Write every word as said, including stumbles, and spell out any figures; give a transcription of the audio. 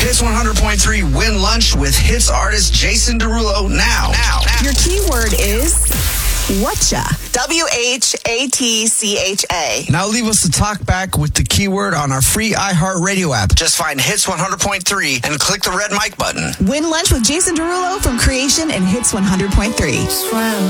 Hits one hundred point three Win Lunch with hits artist Jason Derulo now. Now. Your keyword is whatcha. W H A T C H A. Now leave us a talk back with the keyword on our free iHeartRadio app. Just find Hits one hundred point three and click the red mic button. Win Lunch with Jason Derulo from Creation and Hits one hundred point three. Swim